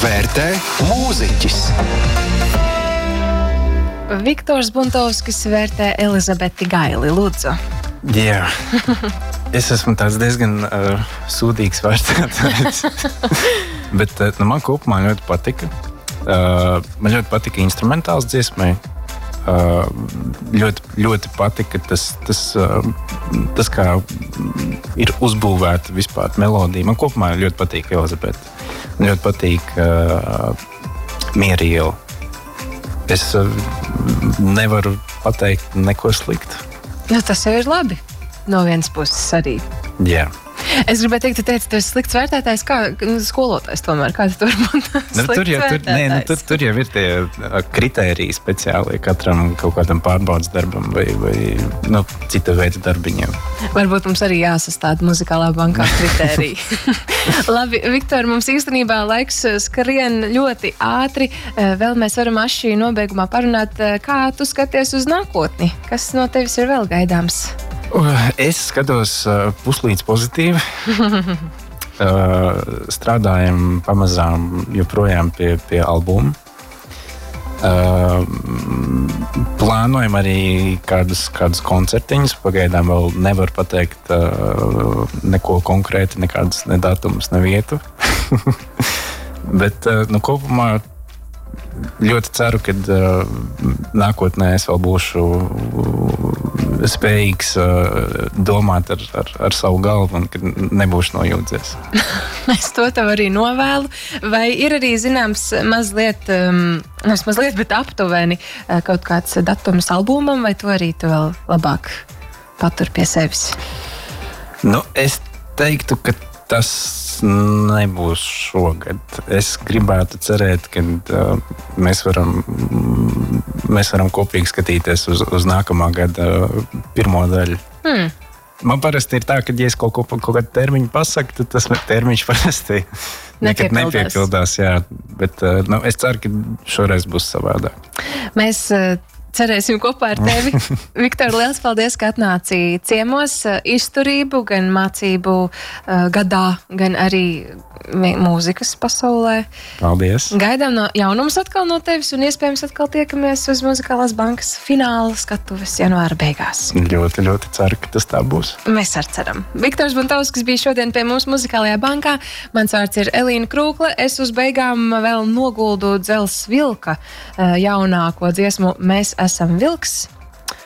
vērtē mūziķis. Viktors Buntovskis vērtē Elizabeti Gaili, lūdzu. Jā, es esmu tāds diezgan sūdīgs vērtētājs, bet man kopumā ļoti patika. Man ļoti patika instrumentāls dziesmai. Ļoti patika tas kā ir uzbūvēta vispār melodija. Man kopumā ļoti patīk Elizabete. Man ļoti patīk Miera iela. Es nevaru pateikt neko sliktu. Nu, tas jau ir labi. No vienas puses arī. Jā. Es gribēju teikt, tu esi slikts vērtētājs, kā skolotājs tomēr. Kā tu varbūt slikts vērtētājs? Tur jau ir tie kritēriji speciāli katram kaut kādam pārbaudas darbam vai cita veida darbiņiem. Varbūt mums arī jāsastāda muzikālā bankā kritēriji. Labi, Viktor, mums īstenībā laiks skrien ļoti ātri. Vēl mēs varam aši nobeigumā parunāt, kā tu skaties uz nākotni. Kas no tevis ir vēl gaidāms? Es skatos puslīdz pozitīvi. Strādājam pamazām joprojām pie albuma. Plānojam arī kādus koncertiņus. Pagaidām vēl nevar pateikt neko konkrēti, nekādas ne datumus, ne vietu. Bet kopumā ļoti ceru, ka nākotnē es vēl būšu spējīgs domāt ar savu galvu un ka nebūšu nojūdzies. Es to tev arī novēlu. Vai ir arī zināms mazliet, bet aptuveni kaut kāds datums albumam, vai to arī tu vēl labāk patur pie sevis? Es teiktu, ka tas nebūs šogad. Es gribētu cerēt, ka mēs varam kopīgi skatīties uz nākamā gada pirmo daļu. Man parasti ir tā, ka, ja es kaut kādu termiņu pasaku, tad tas termiņš parasti nekad nepiepildās. Jā. Bet es ceru, ka šoreiz būs savādāk. Mēs cerēsim kopā ar tevi. Viktor, liels paldies, ka atnāci ciemos. Izturību gan mācību gadā, gan arī mūzikas pasaulē. Paldies. Gaidām jaunumus atkal no tevis un iespējams atkal tiekamies uz Muzikālās bankas fināla skatuves janvāra beigās. Ļoti, ļoti ceru, ka tas tā būs. Mēs arī ceram. Viktors Buntovskis bija šodien pie mums Muzikālajā bankā. Mans vārds ir Elīna Krūkle. Es uz beigām vēl noguldu Dzels Vilka jaunāko dziesmu Mēs esam vilks.